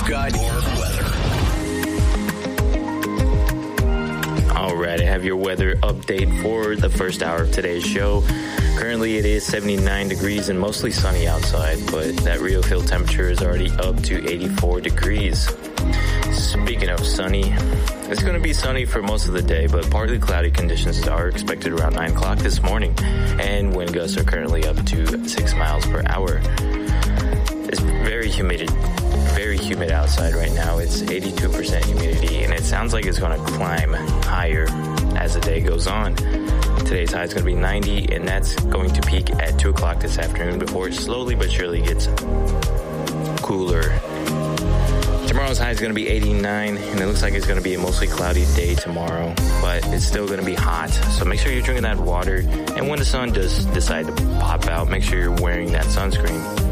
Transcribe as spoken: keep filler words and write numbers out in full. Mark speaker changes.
Speaker 1: We've got your weather.
Speaker 2: All right, I have your weather update for the first hour of today's show. Currently, it is seventy-nine degrees and mostly sunny outside, but that Rio feel temperature is already up to eighty-four degrees. Speaking of sunny, it's going to be sunny for most of the day, but partly cloudy conditions are expected around nine o'clock this morning, and wind gusts are currently up to six miles per hour. It's very humid, very humid outside right now. It's eighty-two percent humidity, and it sounds like it's going to climb higher as the day goes on. Today's high is going to be ninety, and that's going to peak at two o'clock this afternoon before it slowly but surely gets cooler. Tomorrow's high is going to be eighty-nine, and it looks like it's going to be a mostly cloudy day tomorrow, but it's still going to be hot. So make sure you're drinking that water, and when the sun does decide to pop out, make sure you're wearing that sunscreen.